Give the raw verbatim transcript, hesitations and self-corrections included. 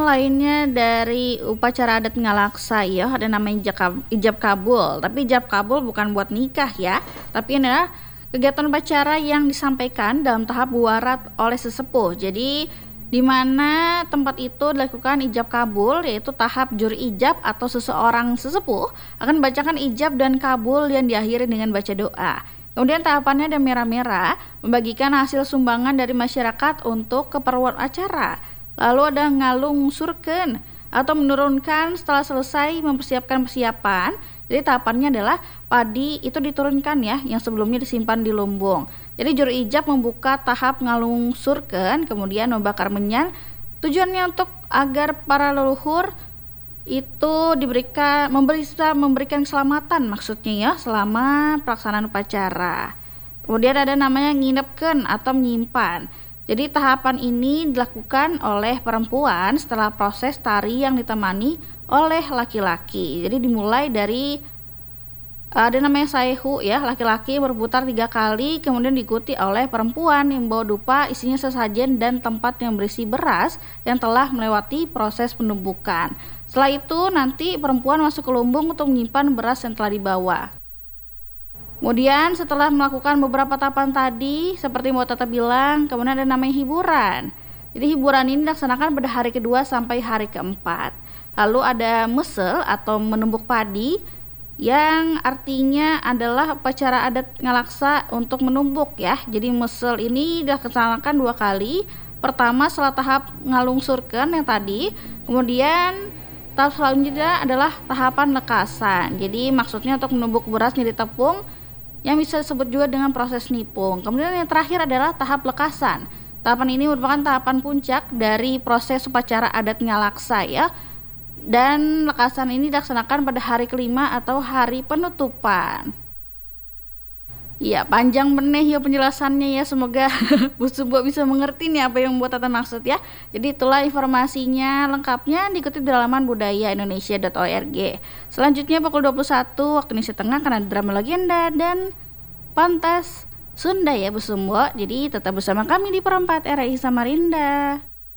lainnya dari upacara adat Ngalaksa ya, ada namanya ijab kab- ijab kabul. Tapi ijab kabul bukan buat nikah ya, tapi ini adalah kegiatan upacara yang disampaikan dalam tahap buarat oleh sesepuh. Jadi di mana tempat itu dilakukan ijab kabul, yaitu tahap juri ijab atau seseorang sesepuh akan membacakan ijab dan kabul yang diakhiri dengan baca doa. Kemudian tahapannya ada merah-merah, membagikan hasil sumbangan dari masyarakat untuk keperluan acara. Lalu ada ngalung surken atau menurunkan setelah selesai mempersiapkan persiapan. Jadi tahapannya adalah padi itu diturunkan ya, yang sebelumnya disimpan di lumbung. Jadi juru ijab membuka tahap ngalung surken, kemudian membakar menyan. Tujuannya untuk agar para leluhur itu diberikan memberi memberikan keselamatan maksudnya ya selama pelaksanaan upacara. Kemudian ada namanya nginepken atau menyimpan. Jadi tahapan ini dilakukan oleh perempuan setelah proses tari yang ditemani oleh laki-laki. Jadi dimulai dari ada namanya saihu ya, laki-laki berputar tiga kali, kemudian diikuti oleh perempuan yang membawa dupa isinya sesajen dan tempat yang berisi beras yang telah melewati proses penumbukan. Setelah itu nanti perempuan masuk ke lumbung untuk menyimpan beras yang telah dibawa. Kemudian setelah melakukan beberapa tahapan tadi, seperti Mbak Tata bilang, kemudian ada namanya hiburan. Jadi hiburan ini dilaksanakan pada hari kedua sampai hari keempat. Lalu ada mesel atau menumbuk padi, yang artinya adalah upacara adat Ngalaksa untuk menumbuk ya. Jadi mesel ini dilaksanakan dua kali. Pertama setelah tahap ngalung surken yang tadi, kemudian tahap selanjutnya adalah tahapan lekasan. Jadi maksudnya untuk menumbuk beras menjadi tepung yang bisa disebut juga dengan proses nipung. Kemudian yang terakhir adalah tahap lekasan. Tahapan ini merupakan tahapan puncak dari proses upacara adat Ngalaksa ya. Dan lekasan ini dilaksanakan pada hari kelima atau hari penutupan. Ya, panjang meneh ya penjelasannya ya. Semoga Bu Sumbo bisa mengerti nih apa yang buat Tata maksud ya. Jadi itulah informasinya lengkapnya dikutip di laman budaya indonesia dot org. Selanjutnya pukul dua puluh satu waktu Indonesia Tengah karena drama legenda dan pentas Sunda ya Bu Sumbo. Jadi tetap bersama kami di Perempat R I Samarinda.